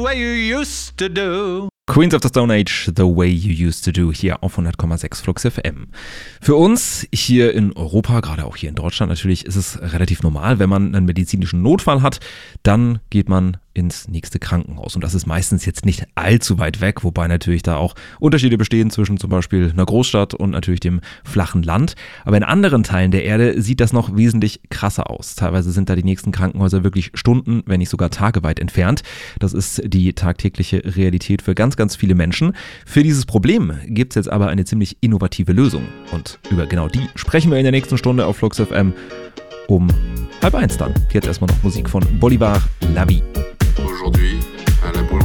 way you used to do. Queens of the Stone Age, The Way You Used to Do, hier auf 100,6 Flux FM. Für uns hier in Europa, gerade auch hier in Deutschland natürlich, ist es relativ normal, wenn man einen medizinischen Notfall hat, dann geht man ins nächste Krankenhaus. Und das ist meistens jetzt nicht allzu weit weg, wobei natürlich da auch Unterschiede bestehen zwischen zum Beispiel einer Großstadt und natürlich dem flachen Land. Aber in anderen Teilen der Erde sieht das noch wesentlich krasser aus. Teilweise sind da die nächsten Krankenhäuser wirklich Stunden, wenn nicht sogar Tage weit entfernt. Das ist die tagtägliche Realität für ganz, ganz viele Menschen. Für dieses Problem gibt es jetzt aber eine ziemlich innovative Lösung. Und über genau die sprechen wir in der nächsten Stunde auf Flux FM um 12:30 dann. Jetzt erstmal noch Musik von Bolivar, La Vie. Aujourd'hui,